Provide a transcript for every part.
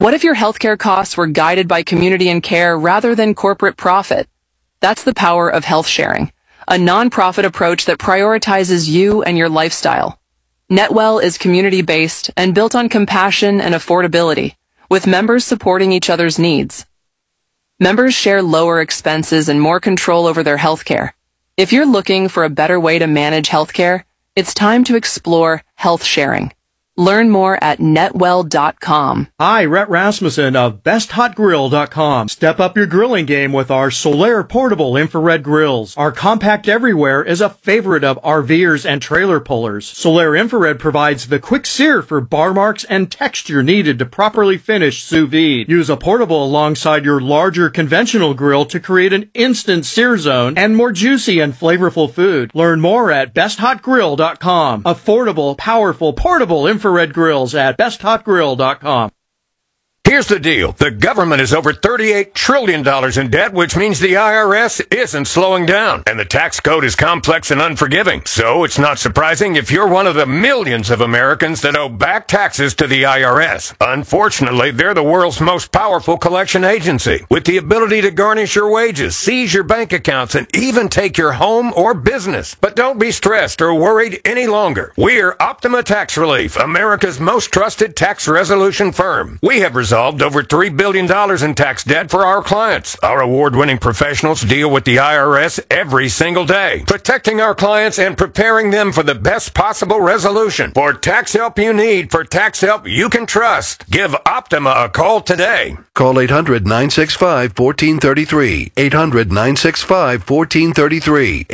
What if your healthcare costs were guided by community and care rather than corporate profit? That's the power of health sharing, a non-profit approach that prioritizes you and your lifestyle. NetWell is community-based and built on compassion and affordability, with members supporting each other's needs. Members share lower expenses and more control over their healthcare. If you're looking for a better way to manage healthcare, it's time to explore health sharing. Learn more at netwell.com. Hi, Rhett Rasmussen of BestHotGrill.com. Step up your grilling game with our Solaire portable infrared grills. Our compact everywhere is a favorite of RVers and trailer pullers. Solaire infrared provides the quick sear for bar marks and texture needed to properly finish sous vide. Use a portable alongside your larger conventional grill to create an instant sear zone and more juicy and flavorful food. Learn more at BestHotGrill.com. Affordable, powerful, portable infrared grills at BestHotGrill.com. Here's the deal. The government is over $38 trillion in debt, which means the IRS isn't slowing down. And the tax code is complex and unforgiving. So it's not surprising if you're one of the millions of Americans that owe back taxes to the IRS. Unfortunately, they're the world's most powerful collection agency, with the ability to garnish your wages, seize your bank accounts, and even take your home or business. But don't be stressed or worried any longer. We're Optima Tax Relief, America's most trusted tax resolution firm. We have resolved over $3 billion in tax debt for our clients. Our award-winning professionals deal with the IRS every single day, protecting our clients and preparing them for the best possible resolution. For tax help you need, for tax help you can trust, give Optima a call today. Call 800-965-1433. 800-965-1433.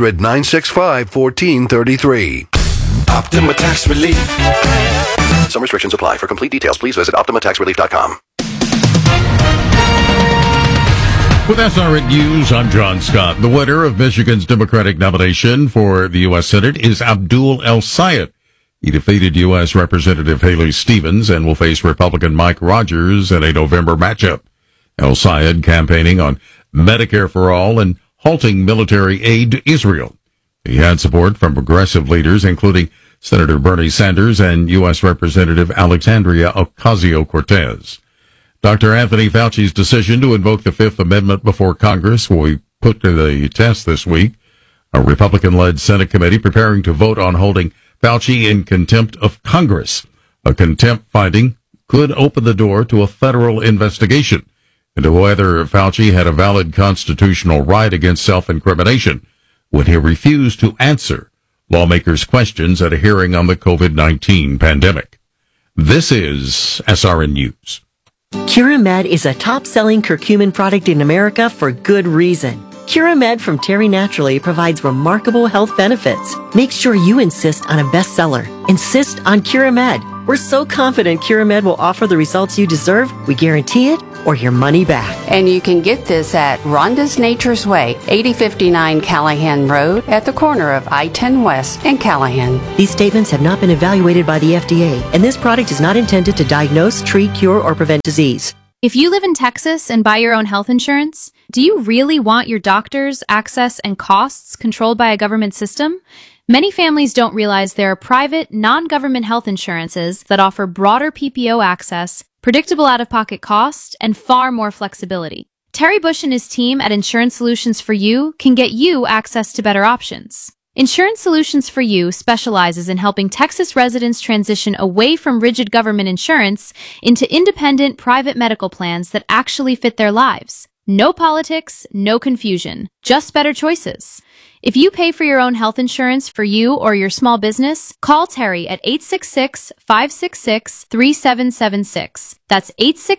800-965-1433. Optima Tax Relief. Some restrictions apply. For complete details, please visit OptimaTaxRelief.com. With SRN News, I'm John Scott. The winner of Michigan's Democratic nomination for the U.S. Senate is Abdul El-Sayed. He defeated U.S. Representative Haley Stevens and will face Republican Mike Rogers in a November matchup. El-Sayed campaigning on Medicare for All and halting military aid to Israel. He had support from progressive leaders, including Senator Bernie Sanders and U.S. Representative Alexandria Ocasio-Cortez. Dr. Anthony Fauci's decision to invoke the Fifth Amendment before Congress will be put to the test this week. A Republican-led Senate committee preparing to vote on holding Fauci in contempt of Congress. A contempt finding could open the door to a federal investigation into whether Fauci had a valid constitutional right against self-incrimination when he refused to answer lawmakers' questions at a hearing on the COVID-19 pandemic. This is SRN News. Curamed is a top-selling curcumin product in America for good reason. Curamed from Terry Naturally provides remarkable health benefits. Make sure you insist on a bestseller. Insist on Curamed. We're so confident Curamed will offer the results you deserve, we guarantee it, or your money back. And you can get this at Rhonda's Nature's Way, 8059 Callahan Road, at the corner of I-10 West and Callahan. These statements have not been evaluated by the FDA, and this product is not intended to diagnose, treat, cure, or prevent disease. If you live in Texas and buy your own health insurance, do you really want your doctors, access, and costs controlled by a government system? Many families don't realize there are private, non-government health insurances that offer broader PPO access, predictable out-of-pocket cost, and far more flexibility. Terry Bush and his team at Insurance Solutions for You can get you access to better options. Insurance Solutions for You specializes in helping Texas residents transition away from rigid government insurance into independent private medical plans that actually fit their lives. No politics, no confusion, just better choices. If you pay for your own health insurance for you or your small business, call Terry at 866-566-3776. That's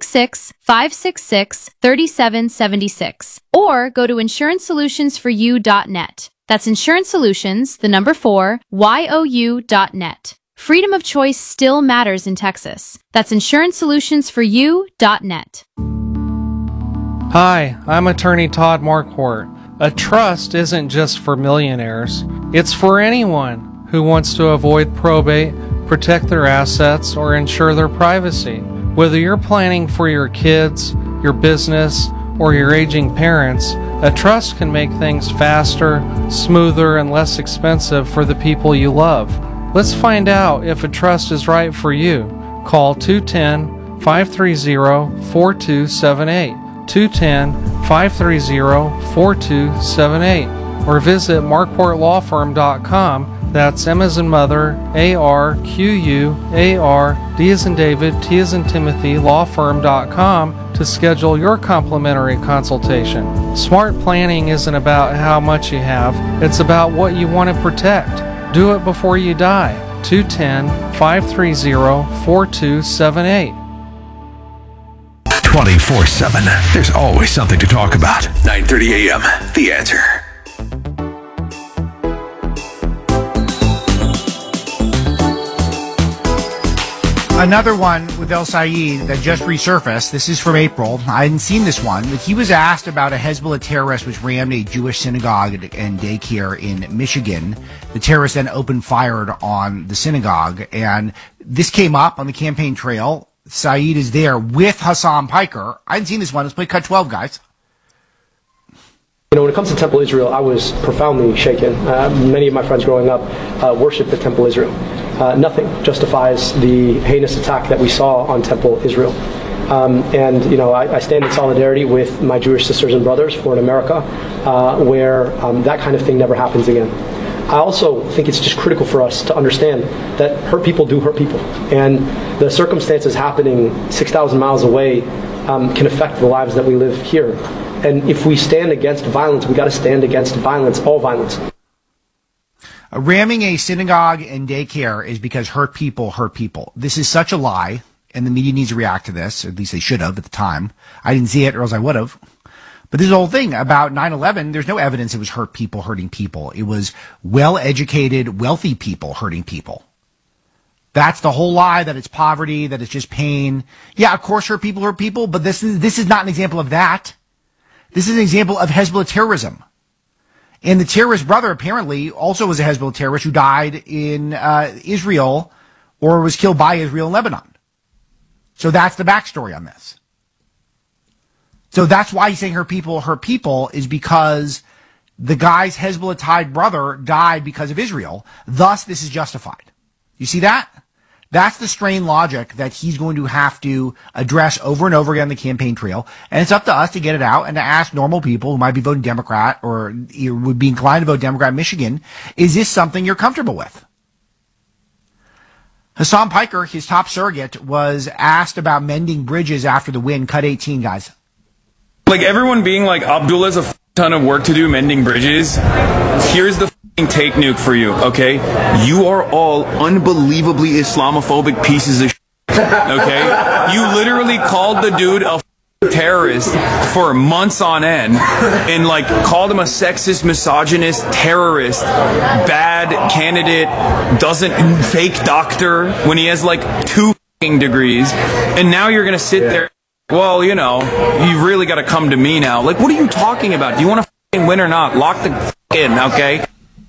866-566-3776. Or go to insurancesolutionsforyou.net. That's Insurance Solutions, the number 4, YOU.net. Freedom of choice still matters in Texas. That's insurancesolutionsforyou.net. Hi, I'm attorney Todd Marquardt. A trust isn't just for millionaires. It's for anyone who wants to avoid probate, protect their assets, or ensure their privacy. Whether you're planning for your kids, your business, or your aging parents, a trust can make things faster, smoother, and less expensive for the people you love. Let's find out if a trust is right for you. Call 210 210-530-4278. 210-530-4278. Or visit marquartlawfirm.com. That's M as in mother, A-R-Q-U-A-R, D as in David, T as in Timothy, lawfirm.com to schedule your complimentary consultation. Smart planning isn't about how much you have, it's about what you want to protect. Do it before you die. 210-530-4278. 24/7. There's always something to talk about. 9:30 a.m. The Answer. Another one with El Sayed that just resurfaced. This is from April. I hadn't seen this one, but he was asked about a Hezbollah terrorist which rammed a Jewish synagogue and daycare in Michigan. The terrorist then opened fire on the synagogue, and this came up on the campaign trail. Sayed is there with Hassan Piker. I hadn't seen this one. Let's play cut 12, guys. You know, when it comes to Temple Israel, I was profoundly shaken. Many of my friends growing up worshiped at Temple Israel. Nothing justifies the heinous attack that we saw on Temple Israel. And, you know, I stand in solidarity with my Jewish sisters and brothers for an America where that kind of thing never happens again. I also think it's just critical for us to understand that hurt people do hurt people. And the circumstances happening 6,000 miles away can affect the lives that we live here. And if we stand against violence, we got to stand against violence, all violence. Ramming a synagogue and daycare is because hurt people hurt people. This is such a lie, and the media needs to react to this. At least they should have at the time. I didn't see it, or else I would have. But this whole thing about 9/11, there's no evidence it was hurt people hurting people. It was well-educated, wealthy people hurting people. That's the whole lie, that it's poverty, that it's just pain. Yeah, of course hurt people, but this is not an example of that. This is an example of Hezbollah terrorism. And the terrorist brother apparently also was a Hezbollah terrorist who died in Israel or was killed by Israel in Lebanon. So that's the backstory on this. So that's why he's saying hurt people is because the guy's Hezbollah-tied brother died because of Israel. Thus, this is justified. You see that? That's the strained logic that he's going to have to address over and over again on the campaign trail. And it's up to us to get it out and to ask normal people who might be voting Democrat or would be inclined to vote Democrat in Michigan, is this something you're comfortable with? Hassan Piker, his top surrogate, was asked about mending bridges after the win. Cut 18, guys. Like everyone being like, Abdullah's a ton of work to do mending bridges. Here's the take nuke for you, okay? You are all unbelievably Islamophobic pieces of shit, okay? You literally called the dude a terrorist for months on end and like called him a sexist, misogynist, terrorist, bad candidate, fake doctor when he has like 2 degrees, and now you're gonna sit there. Well, you know, you really got to come to me now. Like, what are you talking about? Do you want to win or not? Lock the in, okay?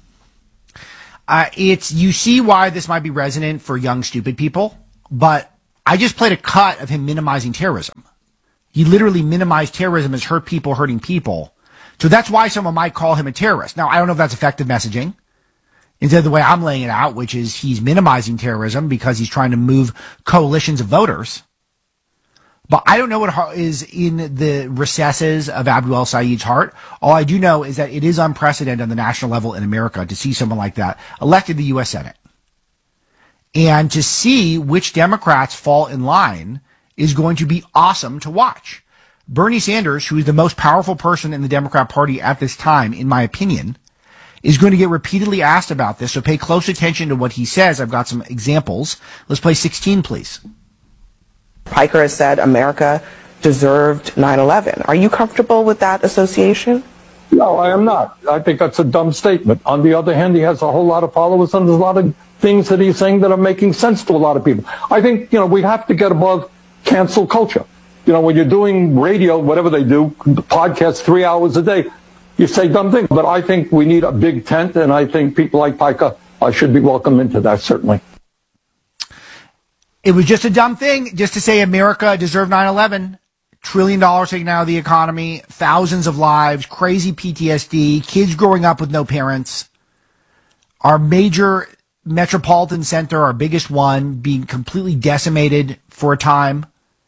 You see why this might be resonant for young, stupid people, but I just played a cut of him minimizing terrorism. He literally minimized terrorism as hurt people hurting people. So that's why someone might call him a terrorist. Now, I don't know if that's effective messaging. Instead of the way I'm laying it out, which is he's minimizing terrorism because he's trying to move coalitions of voters. But I don't know what is in the recesses of Abdul El-Sayed's heart. All I do know is that it is unprecedented on the national level in America to see someone like that elected to the U.S. Senate. And to see which Democrats fall in line is going to be awesome to watch. Bernie Sanders, who is the most powerful person in the Democrat Party at this time, in my opinion, is going to get repeatedly asked about this. So pay close attention to what he says. I've got some examples. Let's play 16, please. Piker has said America deserved 9/11. Are you comfortable with that association? No, I am not. I think that's a dumb statement. On the other hand, he has a whole lot of followers, and there's a lot of things that he's saying that are making sense to a lot of people. I think, we have to get above cancel culture. When you're doing radio, whatever they do, podcasts 3 hours a day, you say dumb things. But I think we need a big tent, and I think people like Piker should be welcome into that, certainly. It was just a dumb thing just to say America deserved 9/11. $1 trillion taken out of the economy, thousands of lives, crazy PTSD, kids growing up with no parents. Our major metropolitan center, our biggest one, being completely decimated for a time.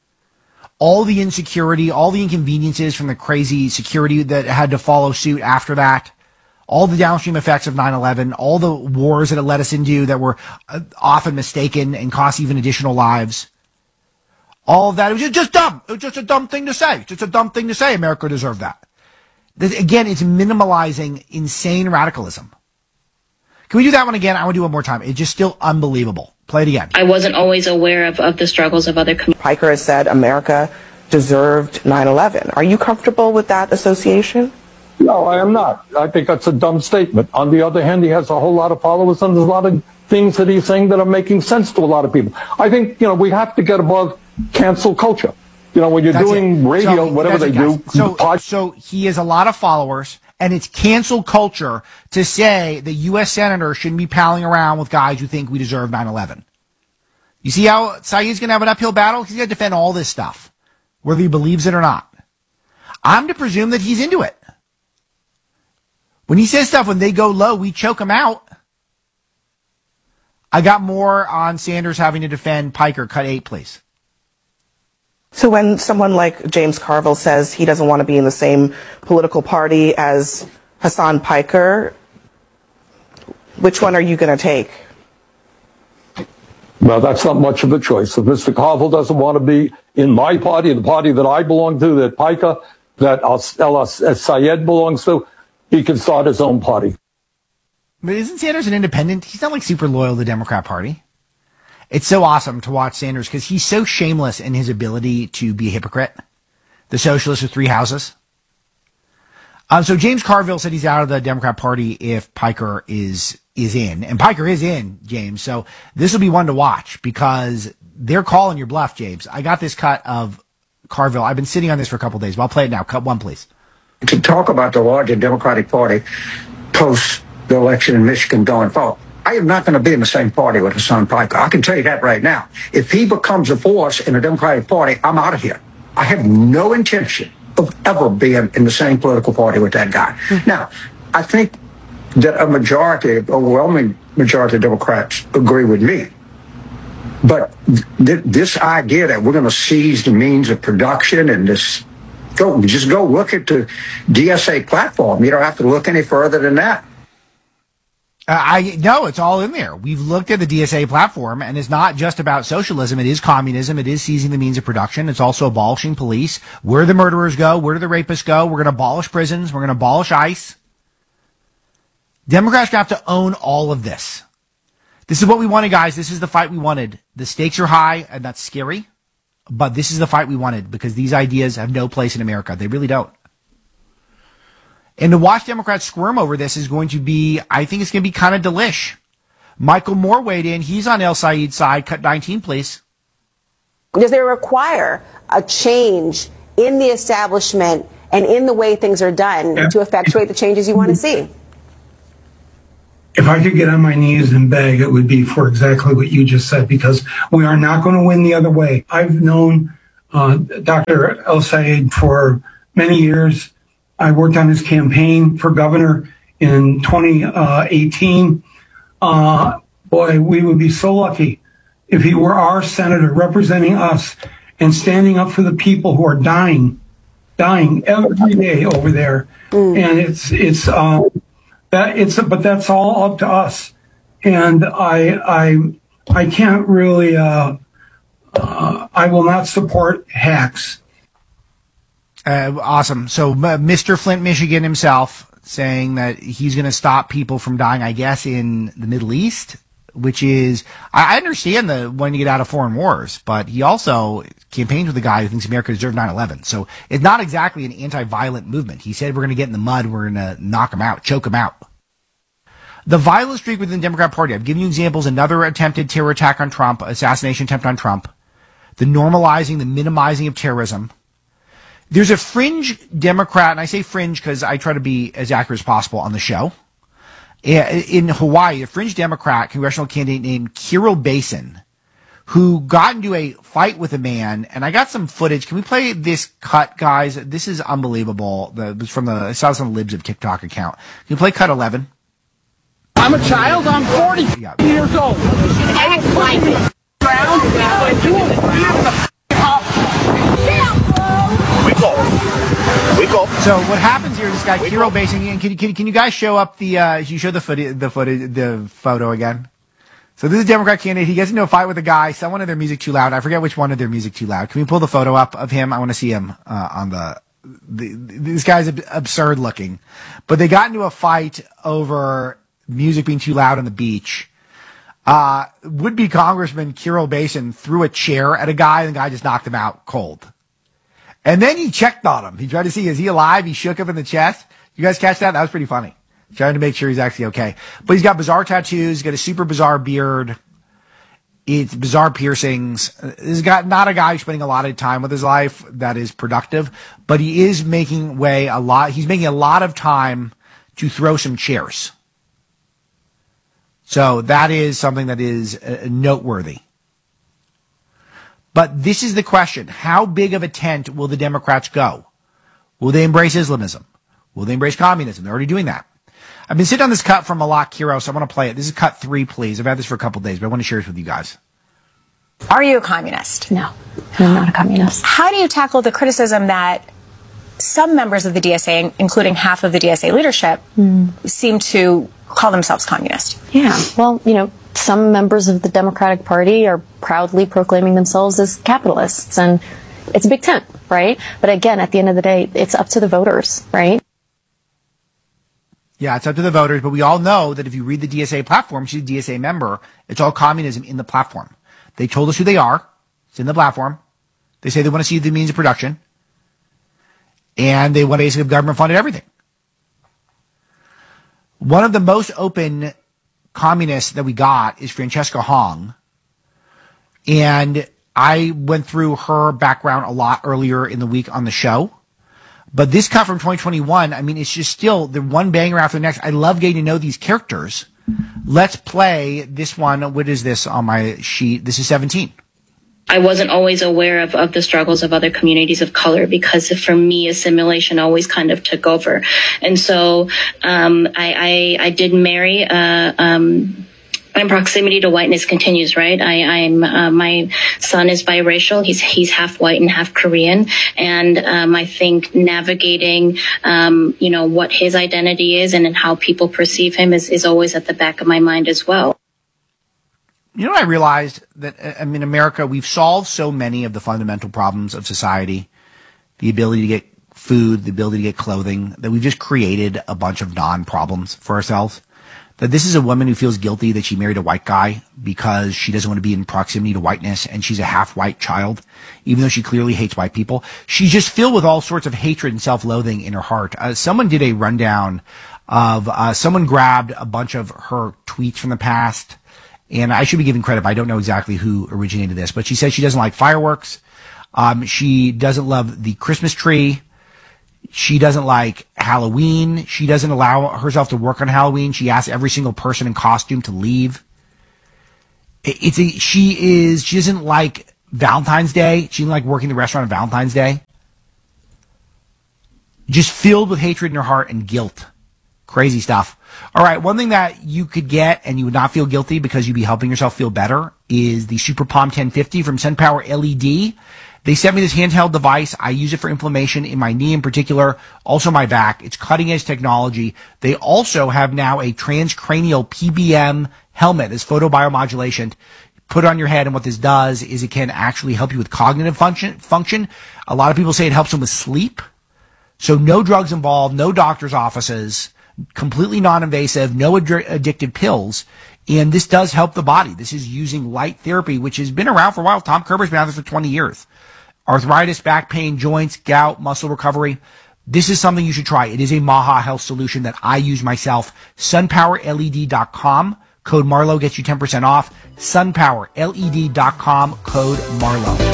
all the insecurity, all the inconveniences from the crazy security that had to follow suit after that, all the downstream effects of 9/11, all the wars that it led us into that were often mistaken and cost even additional lives. All of that, it was just dumb. It was just a dumb thing to say. Just a dumb thing to say. America deserved that. Again, it's minimalizing insane radicalism. Can we do that one again? I want to do it one more time. It's just still unbelievable. Play it again. I wasn't always aware of the struggles of other communities. Piker has said America deserved 9/11. Are you comfortable with that association? No, I am not. I think that's a dumb statement. On the other hand, he has a whole lot of followers, and there's a lot of things that he's saying that are making sense to a lot of people. I think, we have to get above cancel culture. When you're doing radio, whatever they do. So he has a lot of followers, and it's cancel culture to say that U.S. senators shouldn't be palling around with guys who think we deserve 9/11. You see how Saeed's going to have an uphill battle? He's going to defend all this stuff, whether he believes it or not. I'm to presume that he's into it. When he says stuff, when they go low, we choke him out. I got more on Sanders having to defend Piker. Cut 8, please. So when someone like James Carville says he doesn't want to be in the same political party as Hassan Piker, which one are you going to take? Well, that's not much of a choice. If Mr. Carville doesn't want to be in my party, the party that I belong to, that Piker, that Sayed belongs to, he can start his own party. But isn't Sanders an independent? He's not like super loyal to the Democrat Party. It's so awesome to watch Sanders because he's so shameless in his ability to be a hypocrite. The socialist with 3 houses. So James Carville said he's out of the Democrat Party if Piker is in. And Piker is in, James. So this will be one to watch because they're calling your bluff, James. I got this cut of Carville. I've been sitting on this for a couple of days, but I'll play it now. Cut 1, please. To talk about the larger Democratic Party post the election in Michigan going forward, I am not going to be in the same party with Hassan Piker. I can tell you that right now. If he becomes a force in the Democratic Party, I'm out of here. I have no intention of ever being in the same political party with that guy. Now, I think that overwhelming majority of Democrats agree with me. But this idea that we're going to seize the means of production and just go look at the DSA platform. You don't have to look any further than that. No, it's all in there. We've looked at the DSA platform, and it's not just about socialism. It is communism. It is seizing the means of production. It's also abolishing police. Where do the murderers go? Where do the rapists go? We're going to abolish prisons. We're going to abolish ICE. Democrats have to own all of this. This is what we wanted, guys. This is the fight we wanted. The stakes are high, and that's scary. But this is the fight we wanted because these ideas have no place in America. They really don't. And to watch Democrats squirm over this is going to be, I think it's going to be kind of delish. Michael Moore weighed in. He's on El Said's side. Cut 19, please. Does it require a change in the establishment and in the way things are done to effectuate the changes you want to see? If I could get on my knees and beg, it would be for exactly what you just said, because we are not going to win the other way. I've known Dr. El Said for many years. I worked on his campaign for governor in 2018. Boy, we would be so lucky if he were our senator representing us and standing up for the people who are dying every day over there. And but that's all up to us. And I can't really, I will not support hacks. Awesome. So Mr. Flint, Michigan himself saying that he's going to stop people from dying, I guess, in the Middle East, which is, I understand the wanting to get out of foreign wars, but he also campaigns with a guy who thinks America deserved 9/11. So it's not exactly an anti-violent movement. He said we're going to get in the mud, we're going to knock him out, choke him out. The violent streak within the Democrat Party, I've given you examples, another attempted terror attack on Trump, assassination attempt on Trump, the normalizing, the minimizing of terrorism. There's a fringe Democrat, and I say fringe because I try to be as accurate as possible on the show. In Hawaii, a fringe Democrat congressional candidate named Kirill Basin, who got into a fight with a man, and I got some footage. Can we play this cut, guys? This is unbelievable. It was from I saw this on the Libs of TikTok account. Can you play cut 11? I'm a child. I'm 40 years old. You should act like it. So what happens here is this guy Kirill basically. Can you guys show up you show the photo again? So this is a Democrat candidate. He gets into a fight with a guy. Someone of their music too loud. I forget which one of their music too loud. Can we pull the photo up of him? I want to see him on this guy's absurd looking. But they got into a fight over music being too loud on the beach. Would-be Congressman Kirill Basin threw a chair at a guy, and the guy just knocked him out cold. And then he checked on him. He tried to see, is he alive? He shook him in the chest. You guys catch that? That was pretty funny. Trying to make sure he's actually okay. But he's got bizarre tattoos. He's got a super bizarre beard. It's bizarre piercings. He's got not a guy who's spending a lot of time with his life that is productive, but he is making he's making a lot of time to throw some chairs. So that is something that is noteworthy. But this is the question. How big of a tent will the Democrats go? Will they embrace Islamism? Will they embrace communism? They're already doing that. I've been sitting on this cut from Malak Kiro, so I want to play it. This is cut 3, please. I've had this for a couple of days, but I want to share this with you guys. Are you a communist? No, I'm not a communist. How do you tackle the criticism that some members of the DSA, including half of the DSA leadership, seem to call themselves communist? Yeah, well, some members of the Democratic Party are proudly proclaiming themselves as capitalists, and it's a big tent, right? But again, at the end of the day, it's up to the voters, right? Yeah, it's up to the voters, but we all know that if you read the DSA platform, she's a DSA member, it's all communism in the platform. They told us who they are. It's in the platform. They say they want to see the means of production. And they want basically government-funded everything. One of the most open communists that we got is Francesca Hong. And I went through her background a lot earlier in the week on the show. But this cut from 2021, I mean, it's just still the one banger after the next. I love getting to know these characters. Let's play this one. What is this on my sheet? This is 17. I wasn't always aware of the struggles of other communities of color because for me, assimilation always kind of took over. And so I did marry my proximity to whiteness continues, right? My son is biracial. He's half white and half Korean. And, I think navigating, what his identity is and how people perceive him is always at the back of my mind as well. I realized that, in America, we've solved so many of the fundamental problems of society, the ability to get food, the ability to get clothing, that we've just created a bunch of non-problems for ourselves. That this is a woman who feels guilty that she married a white guy because she doesn't want to be in proximity to whiteness, and she's a half-white child, even though she clearly hates white people. She's just filled with all sorts of hatred and self-loathing in her heart. Someone did a rundown of, someone grabbed a bunch of her tweets from the past, and I should be giving credit, but I don't know exactly who originated this, but she says she doesn't like fireworks. She doesn't love the Christmas tree. She doesn't like Halloween. She doesn't allow herself to work on Halloween. She asks every single person in costume to leave. She doesn't like Valentine's Day. She doesn't like working the restaurant on Valentine's Day. Just filled with hatred in her heart and guilt. Crazy stuff. All right, one thing that you could get and you would not feel guilty because you'd be helping yourself feel better is the Super Palm 1050 from SunPower LED. They sent me this handheld device. I use it for inflammation in my knee in particular, also my back. It's cutting edge technology. They also have now a transcranial PBM helmet, this photobiomodulation. Put it on your head, and what this does is it can actually help you with cognitive function. A lot of people say it helps them with sleep. So no drugs involved, no doctor's offices, completely non-invasive, no addictive pills. And this does help the body. This is using light therapy, which has been around for a while. Tom Kerber's been out there for 20 years. Arthritis, back pain, joints, gout, muscle recovery. This is something you should try. It is a Maha Health solution that I use myself. SunPowerLED.com. Code Marlowe gets you 10% off. SunPowerLED.com. Code Marlowe.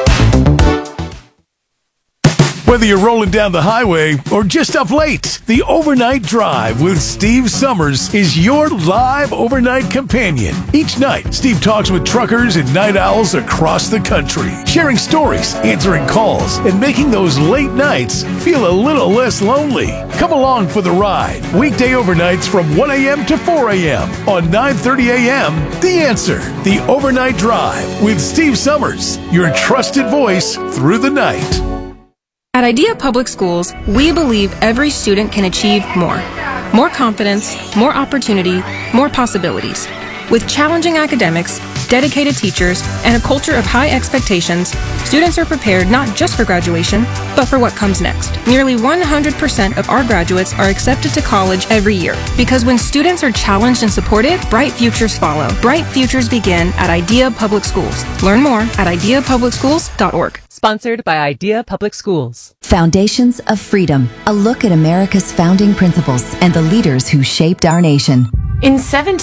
Whether you're rolling down the highway or just up late, the Overnight Drive with Steve Summers is your live overnight companion. Each night, Steve talks with truckers and night owls across the country, sharing stories, answering calls, and making those late nights feel a little less lonely. Come along for the ride. Weekday overnights from 1 a.m. to 4 a.m. on 9:30 a.m. The Answer, the Overnight Drive with Steve Summers, your trusted voice through the night. At Idea Public Schools, we believe every student can achieve more. More confidence, more opportunity, more possibilities. With challenging academics, dedicated teachers, and a culture of high expectations, students are prepared not just for graduation, but for what comes next. Nearly 100% of our graduates are accepted to college every year. Because when students are challenged and supported, bright futures follow. Bright futures begin at Idea Public Schools. Learn more at ideapublicschools.org. Sponsored by Idea Public Schools. Foundations of Freedom, a look at America's founding principles and the leaders who shaped our nation. In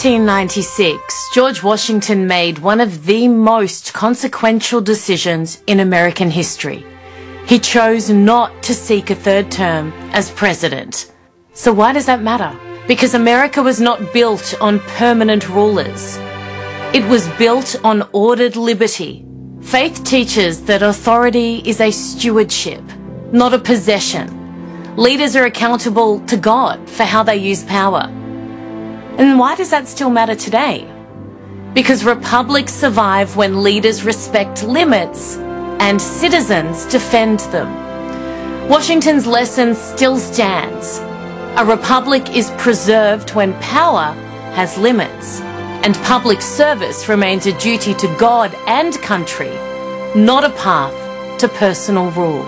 1796, George Washington made one of the most consequential decisions in American history. He chose not to seek a third term as president. So why does that matter? Because America was not built on permanent rulers. It was built on ordered liberty. Faith teaches that authority is a stewardship, not a possession. Leaders are accountable to God for how they use power. And why does that still matter today? Because republics survive when leaders respect limits and citizens defend them. Washington's lesson still stands. A republic is preserved when power has limits, and public service remains a duty to God and country, not a path to personal rule.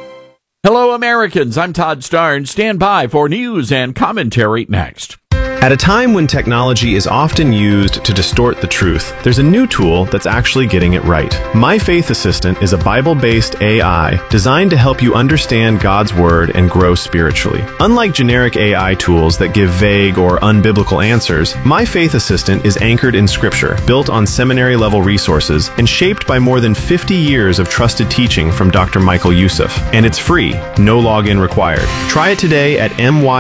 Hello, Americans. I'm Todd Starnes. Stand by for news and commentary next. At a time when technology is often used to distort the truth, there's a new tool that's actually getting it right. My Faith Assistant is a Bible-based AI designed to help you understand God's Word and grow spiritually. Unlike generic AI tools that give vague or unbiblical answers, My Faith Assistant is anchored in Scripture, built on seminary-level resources, and shaped by more than 50 years of trusted teaching from Dr. Michael Youssef. And it's free, no login required. Try it today at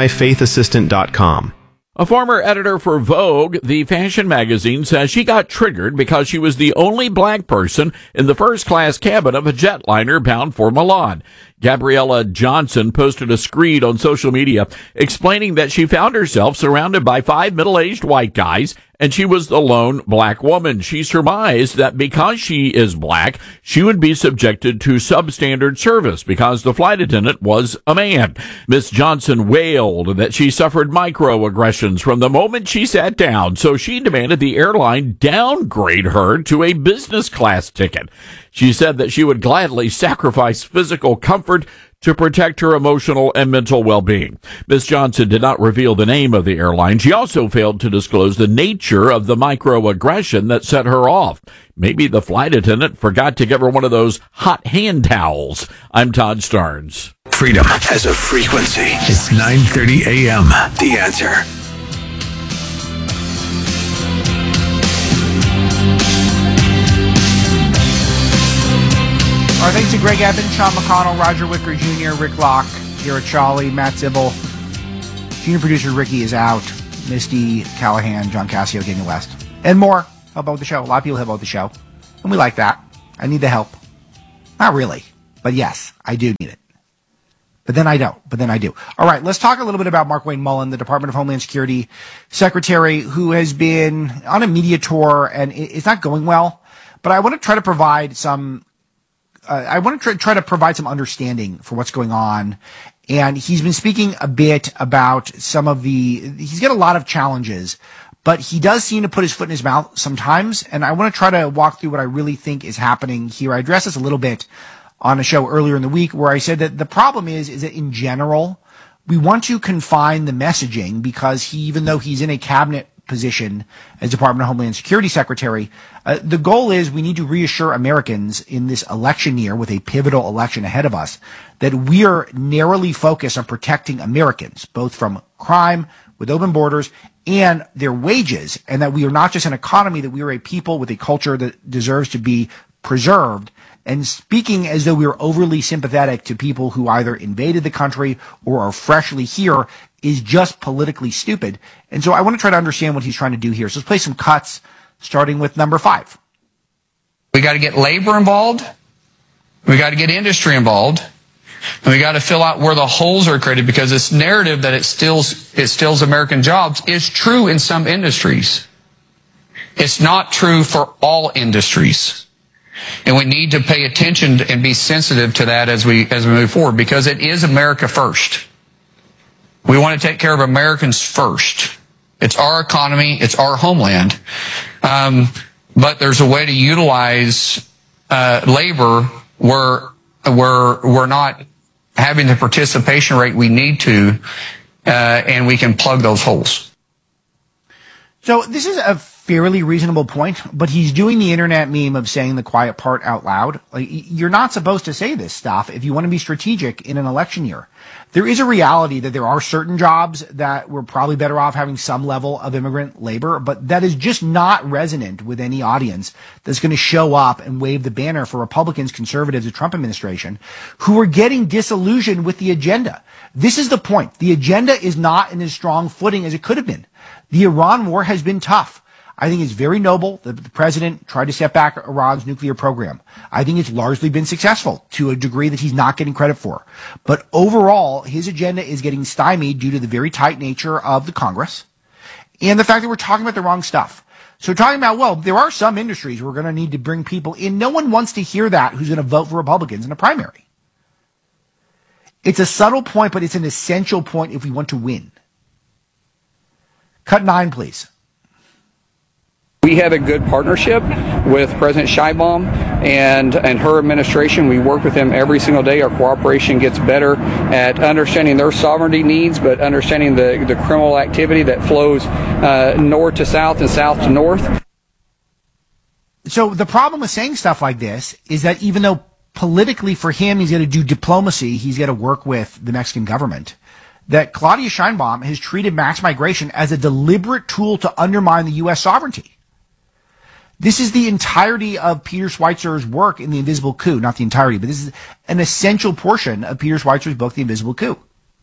myfaithassistant.com. A former editor for Vogue, the fashion magazine, says she got triggered because she was the only black person in the first-class cabin of a jetliner bound for Milan. Gabriella Johnson posted a screed on social media explaining that she found herself surrounded by 5 middle-aged white guys and she was the lone black woman. She surmised that because she is black, she would be subjected to substandard service because the flight attendant was a man. Miss Johnson wailed that she suffered microaggressions from the moment she sat down, so she demanded the airline downgrade her to a business class ticket. She said that she would gladly sacrifice physical comfort to protect her emotional and mental well-being. Ms. Johnson did not reveal the name of the airline. She also failed to disclose the nature of the microaggression that set her off. Maybe the flight attendant forgot to give her one of those hot hand towels. I'm Todd Starnes. Freedom has a frequency. It's 9:30 a.m. The Answer. Our thanks to Greg Evans, Sean McConnell, Roger Wicker Jr., Rick Locke, Garrett Chawley, Matt Zibel. Junior producer Ricky is out. Misty Callahan, John Cassio, Daniel West, and more help out with the show. A lot of people help out with the show, and we like that. I need the help. Not really, but yes, I do need it. But then I don't. But then I do. All right, let's talk a little bit about Markwayne Mullin, the Department of Homeland Security Secretary, who has been on a media tour, and it's not going well. But I want to try to provide some try to provide some understanding for what's going on. And he's been speaking a bit about he's got a lot of challenges, but he does seem to put his foot in his mouth sometimes. And I want to try to walk through what I really think is happening here. I addressed this a little bit on a show earlier in the week where I said that the problem is that in general, we want to confine the messaging because even though he's in a cabinet position as Department of Homeland Security Secretary, the goal is we need to reassure Americans in this election year with a pivotal election ahead of us that we are narrowly focused on protecting Americans, both from crime with open borders and their wages, and that we are not just an economy, that we are a people with a culture that deserves to be preserved. And speaking as though we are overly sympathetic to people who either invaded the country or are freshly here is just politically stupid. And so I want to try to understand what he's trying to do here. So let's play some cuts, starting with number 5. We got to get labor involved. We got to get industry involved. And we got to fill out where the holes are created, because this narrative that it steals American jobs is true in some industries. It's not true for all industries. And we need to pay attention and be sensitive to that as we move forward, because it is America first. We want to take care of Americans first. It's our economy. It's our homeland. But there's a way to utilize labor where we're not having the participation rate we need to, and we can plug those holes. So this is a fairly reasonable point, but he's doing the internet meme of saying the quiet part out loud. Like, you're not supposed to say this stuff if you want to be strategic in an election year. There is a reality that there are certain jobs that we're probably better off having some level of immigrant labor, but that is just not resonant with any audience that's going to show up and wave the banner for Republicans, conservatives, the Trump administration, who are getting disillusioned with the agenda. This is the point. The agenda is not in as strong footing as it could have been. The Iran war has been tough. I think it's very noble that the president tried to set back Iran's nuclear program. I think it's largely been successful to a degree that he's not getting credit for. But overall, his agenda is getting stymied due to the very tight nature of the Congress and the fact that we're talking about the wrong stuff. So talking about, well, there are some industries we're going to need to bring people in. No one wants to hear that who's going to vote for Republicans in a primary. It's a subtle point, but it's an essential point if we want to win. Cut 9, please. We had a good partnership with President Sheinbaum and her administration. We work with them every single day. Our cooperation gets better at understanding their sovereignty needs, but understanding the criminal activity that flows north to south and south to north. So the problem with saying stuff like this is that even though politically for him he's got to do diplomacy, he's got to work with the Mexican government, that Claudia Sheinbaum has treated mass migration as a deliberate tool to undermine the U.S. sovereignty. This is the entirety of Peter Schweizer's work in The Invisible Coup. Not the entirety, but this is an essential portion of Peter Schweizer's book, The Invisible Coup.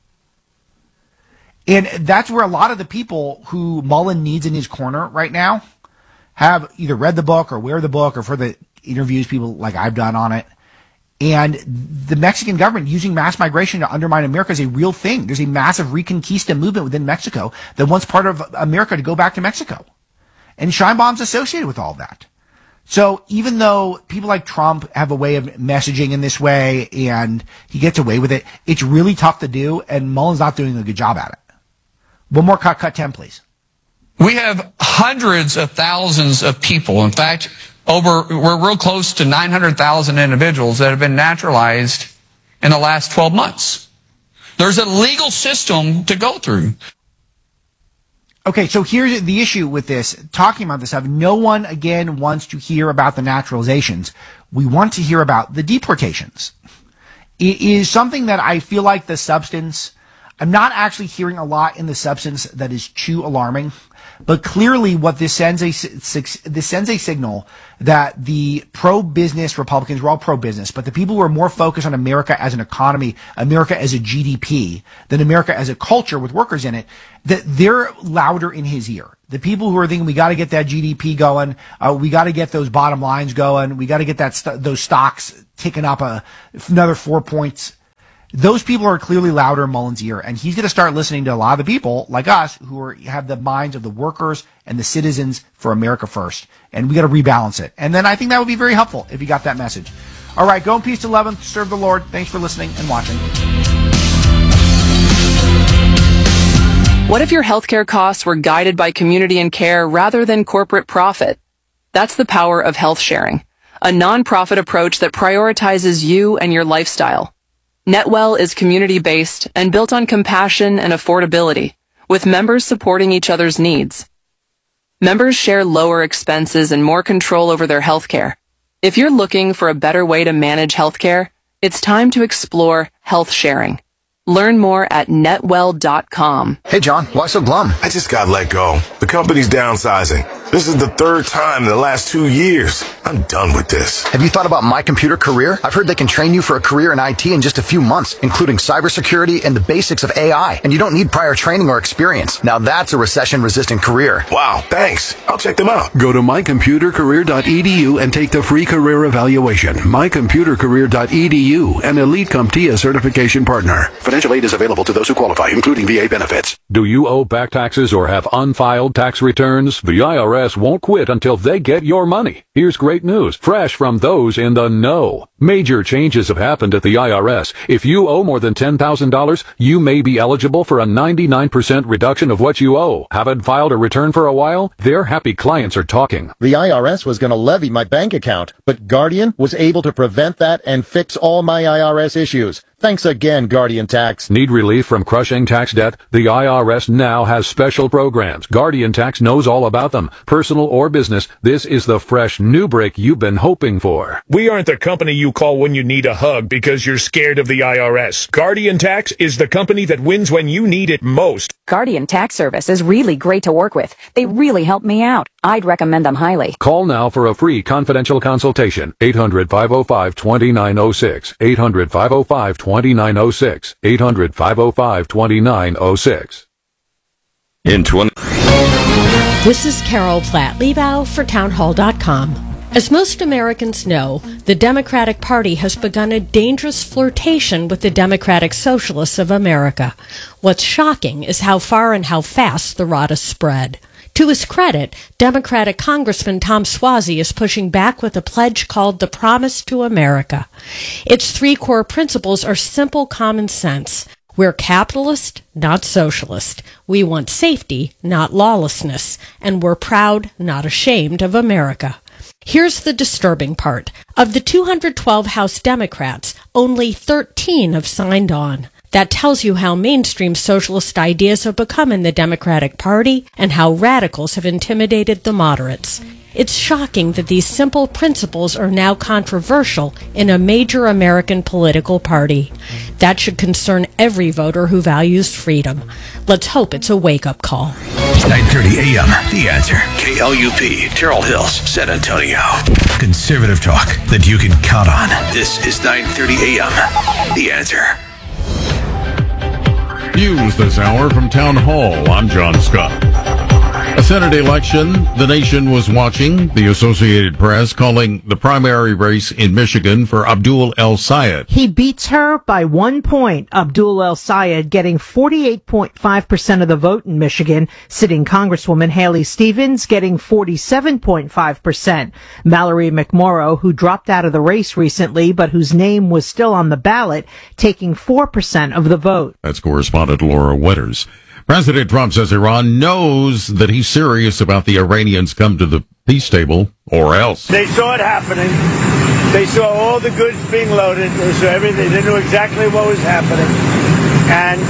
And that's where a lot of the people who Mullen needs in his corner right now have either read the book or wear the book or for the interviews people like I've done on it. And the Mexican government using mass migration to undermine America is a real thing. There's a massive Reconquista movement within Mexico that wants part of America to go back to Mexico. And Sheinbaum's associated with all that. So even though people like Trump have a way of messaging in this way and he gets away with it, it's really tough to do, and Mullen's not doing a good job at it. One more cut 10, please. We have hundreds of thousands of people. In fact, we're real close to 900,000 individuals that have been naturalized in the last 12 months. There's a legal system to go through. Okay, so here's the issue with this, talking about this stuff. No one, again, wants to hear about the naturalizations. We want to hear about the deportations. It is something that I feel like the substance, I'm not actually hearing a lot in the substance that is too alarming, but clearly what this sends a signal that the pro-business Republicans, we're all pro-business, but the people who are more focused on America as an economy, America as a GDP, than America as a culture with workers in it, that they're louder in his ear. The people who are thinking we got to get that GDP going, we got to get those bottom lines going, we got to get those stocks ticking up another 4 points. Those people are clearly louder in Mullen's ear, and he's going to start listening to a lot of the people like us who have the minds of the workers and the citizens for America first. And we got to rebalance it. And then I think that would be very helpful if you got that message. All right, go in peace to 11th. Serve the Lord. Thanks for listening and watching. What if your healthcare costs were guided by community and care rather than corporate profit? That's the power of health sharing, a nonprofit approach that prioritizes you and your lifestyle. NetWell is community-based and built on compassion and affordability, with members supporting each other's needs. Members share lower expenses and more control over their healthcare. If you're looking for a better way to manage healthcare, it's time to explore health sharing. Learn more at netwell.com. Hey, John, why so glum? I just got let go. The company's downsizing. This is the third time in the last 2 years. I'm done with this. Have you thought about My Computer Career? I've heard they can train you for a career in IT in just a few months, including cybersecurity and the basics of AI. And you don't need prior training or experience. Now that's a recession-resistant career. Wow, thanks. I'll check them out. Go to mycomputercareer.edu and take the free career evaluation. mycomputercareer.edu, an Elite CompTIA certification partner. Financial aid is available to those who qualify, including VA benefits. Do you owe back taxes or have unfiled tax returns? The IRS IRS won't quit until they get your money. Here's great news, fresh from those in the know. Major changes have happened at the IRS. If you owe more than $10,000, you may be eligible for a 99% reduction of what you owe. Haven't filed a return for a while? Their happy clients are talking. The IRS was going to levy my bank account, but Guardian was able to prevent that and fix all my IRS issues. Thanks again, Guardian Tax. Need relief from crushing tax debt? The IRS now has special programs. Guardian Tax knows all about them. Personal or business, this is the fresh new break you've been hoping for. We aren't the company you call when you need a hug because you're scared of the IRS. Guardian Tax is the company that wins when you need it most. Guardian Tax Service is really great to work with. They really help me out. I'd recommend them highly. Call now for a free confidential consultation. 800-505-2906. 800-505-2906. 800-505-2906. In 20... This is Carol Platt-Liebau for townhall.com. As most Americans know, the Democratic Party has begun a dangerous flirtation with the Democratic Socialists of America. What's shocking is how far and how fast the rot has spread. To his credit, Democratic Congressman Tom Suozzi is pushing back with a pledge called the Promise to America. Its three core principles are simple common sense. We're capitalist, not socialist. We want safety, not lawlessness. And we're proud, not ashamed of America. Here's the disturbing part. Of the 212 House Democrats, only 13 have signed on. That tells you how mainstream socialist ideas have become in the Democratic Party and how radicals have intimidated the moderates. It's shocking that these simple principles are now controversial in a major American political party. That should concern every voter who values freedom. Let's hope it's a wake-up call. 9:30 a.m. The Answer. KLUP, Terrell Hills, San Antonio. Conservative talk that you can count on. This is 9:30 a.m. The Answer. News this hour from Town Hall. I'm John Scott. A Senate election the nation was watching, the Associated Press calling the primary race in Michigan for Abdul El-Sayed. He beats her by 1 point, Abdul El-Sayed getting 48.5% of the vote in Michigan, sitting Congresswoman Haley Stevens getting 47.5%. Mallory McMorrow, who dropped out of the race recently but whose name was still on the ballot, taking 4% of the vote. That's correspondent Laura Wetters. President Trump says Iran knows that he's serious about the Iranians come to the peace table or else. They saw it happening. They saw all the goods being loaded. They saw everything. They knew exactly what was happening. And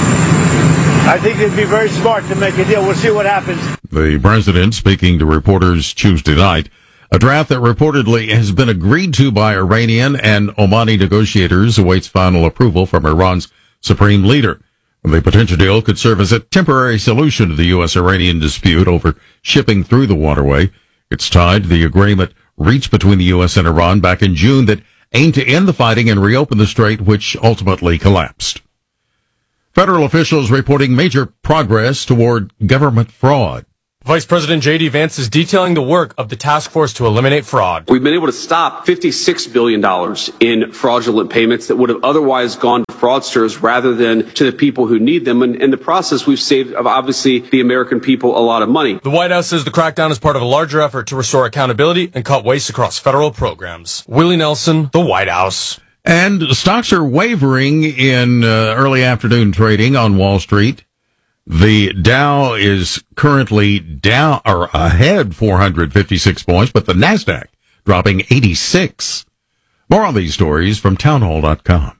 I think it'd be very smart to make a deal. We'll see what happens. The president speaking to reporters Tuesday night. A draft that reportedly has been agreed to by Iranian and Omani negotiators awaits final approval from Iran's supreme leader. The potential deal could serve as a temporary solution to the U.S.-Iranian dispute over shipping through the waterway. It's tied to the agreement reached between the U.S. and Iran back in June that aimed to end the fighting and reopen the strait, which ultimately collapsed. Federal officials reporting major progress toward government fraud. Vice President J.D. Vance is detailing the work of the task force to eliminate fraud. We've been able to stop $56 billion in fraudulent payments that would have otherwise gone to fraudsters rather than to the people who need them. And in the process, we've saved, obviously, the American people a lot of money. The White House says the crackdown is part of a larger effort to restore accountability and cut waste across federal programs. Willie Nelson, the White House. And stocks are wavering in early afternoon trading on Wall Street. The Dow is currently down or ahead 456 points, but the NASDAQ dropping 86. More on these stories from townhall.com.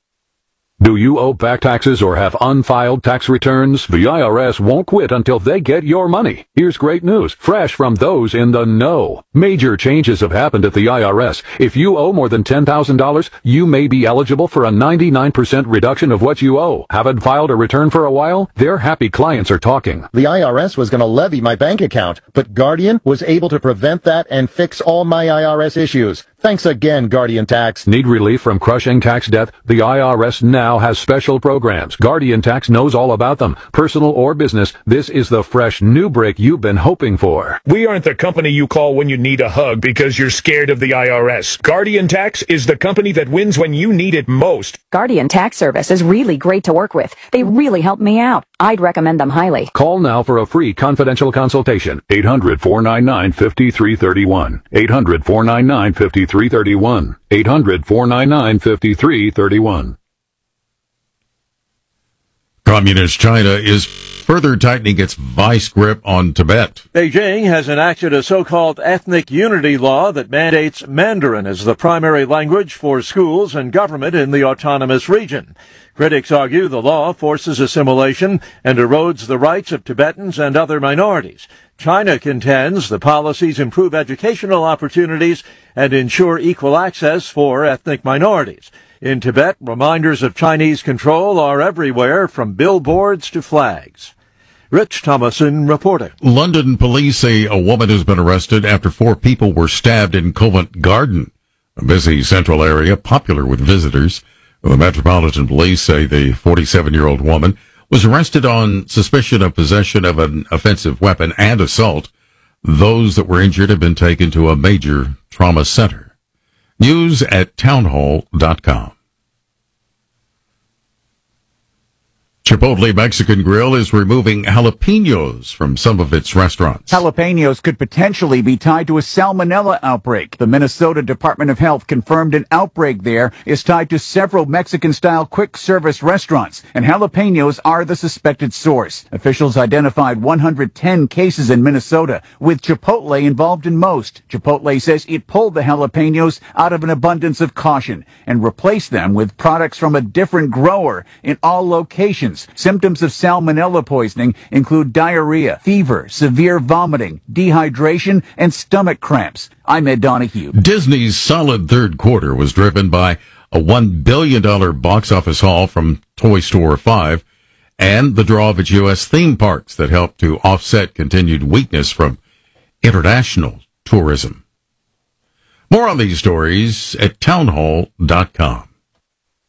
Do you owe back taxes or have unfiled tax returns? The IRS won't quit until they get your money. Here's great news, fresh from those in the know. Major changes have happened at the IRS. If you owe more than $10,000, you may be eligible for a 99% reduction of what you owe. Haven't filed a return for a while? Their happy clients are talking. The IRS was going to levy my bank account, but Guardian was able to prevent that and fix all my IRS issues. Thanks again, Guardian Tax. Need relief from crushing tax debt? The IRS now has special programs. Guardian Tax knows all about them. Personal or business, this is the fresh new break you've been hoping for. We aren't the company you call when you need a hug because you're scared of the IRS. Guardian Tax is the company that wins when you need it most. Guardian Tax Service is really great to work with. They really help me out. I'd recommend them highly. Call now for a free confidential consultation. 800-499-5331. 800-499-5331. 800-499-5331. Communist China is further tightening its vice grip on Tibet. Beijing has enacted a so-called ethnic unity law that mandates Mandarin as the primary language for schools and government in the autonomous region. Critics argue the law forces assimilation and erodes the rights of Tibetans and other minorities. China contends the policies improve educational opportunities and ensure equal access for ethnic minorities. In Tibet, reminders of Chinese control are everywhere, from billboards to flags. Rich Thomason reporting. London police say a woman has been arrested after 4 people were stabbed in Covent Garden, a busy central area popular with visitors. The Metropolitan Police say the 47-year-old woman was arrested on suspicion of possession of an offensive weapon and assault. Those that were injured have been taken to a major trauma center. News at townhall.com. Chipotle Mexican Grill is removing jalapenos from some of its restaurants. Jalapenos could potentially be tied to a salmonella outbreak. The Minnesota Department of Health confirmed an outbreak there is tied to several Mexican-style quick-service restaurants, and jalapenos are the suspected source. Officials identified 110 cases in Minnesota, with Chipotle involved in most. Chipotle says it pulled the jalapenos out of an abundance of caution and replaced them with products from a different grower in all locations. Symptoms of salmonella poisoning include diarrhea, fever, severe vomiting, dehydration, and stomach cramps. I'm Ed Donahue. Disney's solid third quarter was driven by a $1 billion box office haul from Toy Story 5 and the draw of its U.S. theme parks that helped to offset continued weakness from international tourism. More on these stories at townhall.com.